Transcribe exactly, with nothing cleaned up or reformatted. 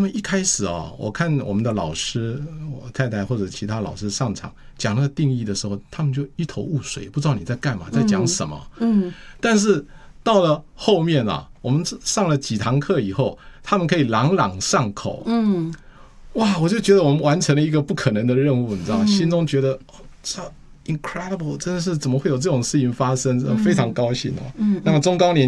们一开始哦，我看我们的老师，我太太或者其他老师上场讲那个定义的时候，他们就一头雾水，不知道你在干嘛，在讲什么。嗯，但是到了后面啊，我们上了几堂课以后，他们可以朗朗上口。嗯，哇，我就觉得我们完成了一个不可能的任务，你知道，嗯、心中觉得操、哦、，incredible， 真的是怎么会有这种事情发生，非常高兴哦。嗯，那么中高年